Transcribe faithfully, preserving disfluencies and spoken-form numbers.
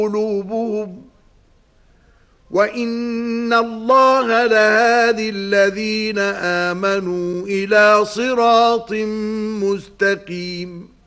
قلوبهم وَإِنَّ اللَّهَ لَهَادِي الَّذِينَ آمَنُوا إِلَى صِرَاطٍ مُسْتَقِيمٍ.